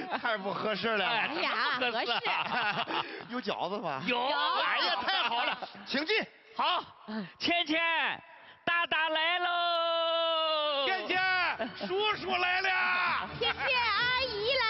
太不合适了。 哎呀，合适。 有饺子吗？ 有。 哎呀，太好了，请进。 好，倩倩，大大来喽。 倩倩，叔叔来了。 倩倩阿姨来